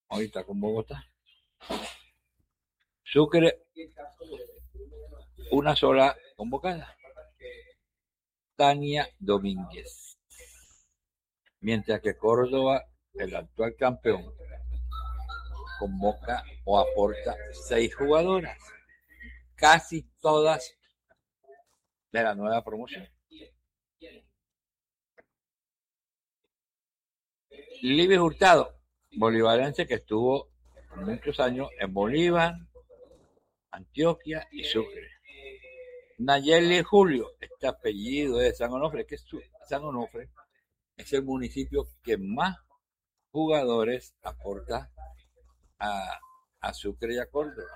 ahorita con Bogotá. Sucre, una sola convocada, Tania Domínguez. Mientras que Córdoba, el actual campeón, convoca o aporta 6 jugadoras, casi todas de la nueva promoción. Libes Hurtado, bolivarense que estuvo muchos años en Bolívar, Antioquia y Sucre. Nayeli Julio, este apellido es de San Onofre, que San Onofre es el municipio que más jugadores aporta a Sucre y a Córdoba.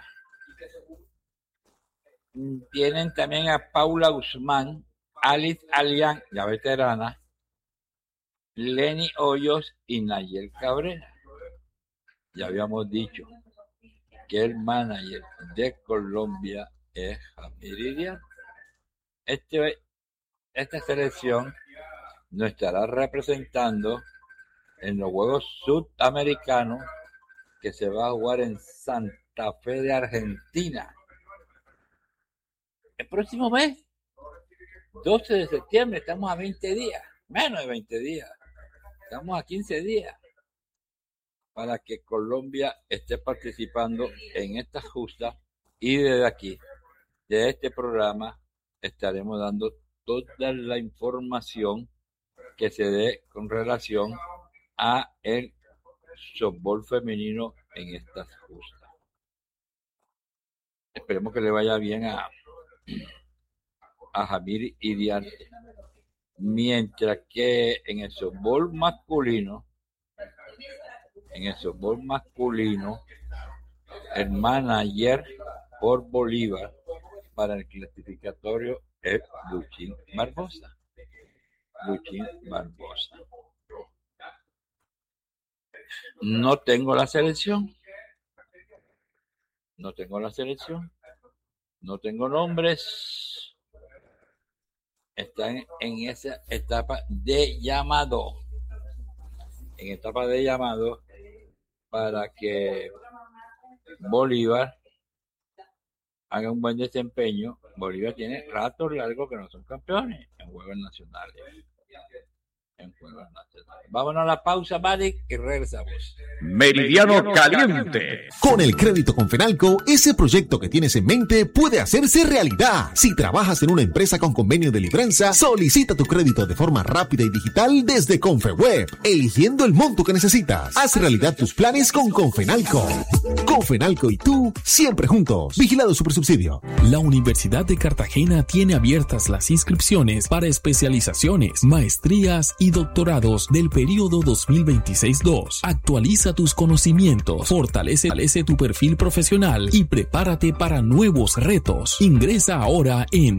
Tienen también a Paula Guzmán, Alice Alián, ya veterana, Lenny Hoyos y Nayel Cabrera. Ya habíamos dicho que el manager de Colombia es Jamir Iriar. Esta selección nos estará representando en los Juegos Sudamericanos que se va a jugar en Santa Fe de Argentina el próximo mes, 12 de septiembre. Estamos a 20 días, menos de 20 días, estamos a 15 días para que Colombia esté participando en esta justa, y desde aquí, de este programa, estaremos dando toda la información que se dé con relación a el softball femenino en estas justas. Esperemos que le vaya bien a Jamir Iriar, mientras que en el softball masculino, el manager por Bolívar para el clasificatorio es Luchín Barbosa. No tengo la selección, no tengo nombres. Están en esa etapa de llamado, para que Bolívar haga un buen desempeño. Bolívar tiene ratos largos que no son campeones en juegos nacionales. Vámonos a la pausa, Mari, y regresamos. Meridiano Caliente. Con el crédito Confenalco, ese proyecto que tienes en mente puede hacerse realidad. Si trabajas en una empresa con convenio de libranza, solicita tu crédito de forma rápida y digital desde Confeweb, eligiendo el monto que necesitas. Haz realidad tus planes con Confenalco. Confenalco y tú, siempre juntos. Vigilado Supersubsidio. La Universidad de Cartagena tiene abiertas las inscripciones para especializaciones, maestrías y doctorados del periodo 2026-2. Actualiza tus conocimientos, fortalece tu perfil profesional y prepárate para nuevos retos. Ingresa ahora en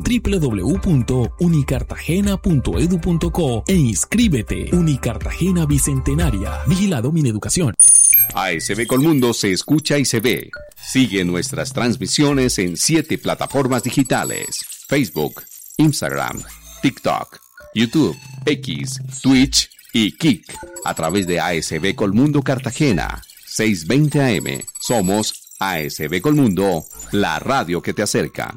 www.unicartagena.edu.co e inscríbete. Unicartagena Bicentenaria. Vigilado Mineducación. ASB Colmundo se escucha y se ve. Sigue nuestras transmisiones en 7 plataformas digitales: Facebook, Instagram, TikTok, YouTube, X, Twitch y Kik, a través de ASB Colmundo Cartagena, 620 AM. Somos ASB Colmundo, la radio que te acerca.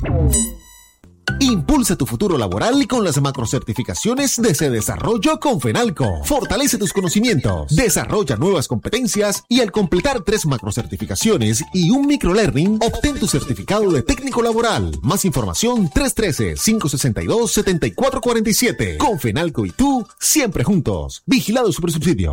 Impulsa tu futuro laboral con las macrocertificaciones de Se Desarrollo Confenalco. Fortalece tus conocimientos, desarrolla nuevas competencias y al completar 3 macrocertificaciones y un microlearning, obtén tu certificado de técnico laboral. Más información 313-562-7447. Confenalco y tú, siempre juntos. Vigilado Supersubsidio.